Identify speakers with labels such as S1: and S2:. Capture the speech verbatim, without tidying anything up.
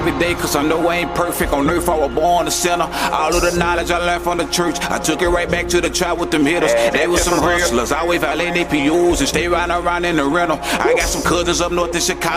S1: every day, cause I know I ain't perfect. On earth I was born a sinner. All of the knowledge I learned from the church, I took it right back to the trap with them hitters. They was some hustlers, always violating their P Us and stay riding around in the rental. I got some cousins up north in Chicago.